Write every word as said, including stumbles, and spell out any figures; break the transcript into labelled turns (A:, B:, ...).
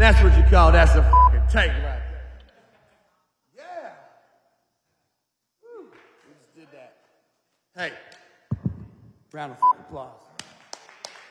A: That's what you call that's a fucking take right there. Yeah. Woo. We just did that. Hey, round of applause.